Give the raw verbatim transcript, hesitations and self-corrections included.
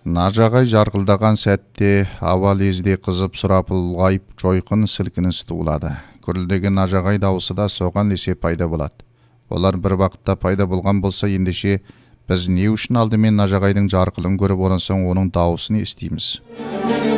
Нажағай жарқылдаған сәтте аба лезде қызып сұрапыл ұлғайып, жойқын сілкініс туылады. Гүрілдеген нажағай дауысы да соған ілесе пайда болады. Олар бір вақытта пайда болған болса, ендеше біз не үшін алдымен нажағайдың жарқылын көріп, онан соң оның дауысын естиміз?